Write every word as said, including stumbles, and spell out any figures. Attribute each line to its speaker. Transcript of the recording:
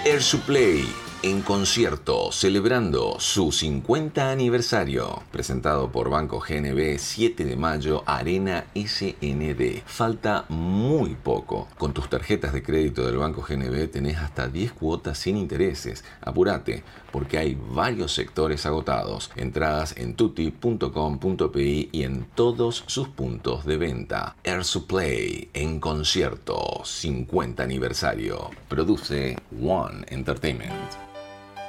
Speaker 1: Air Supply en concierto celebrando su cincuenta aniversario, presentado por Banco G N B, siete de mayo, Arena S N D. Falta muy poco. Con tus tarjetas de crédito del Banco G N B tenés hasta diez cuotas sin intereses. Apúrate, porque hay varios sectores agotados. Entradas en tutti punto com punto pi y en todos sus puntos de venta. Air Supply en concierto, cincuenta aniversario. Produce One Entertainment.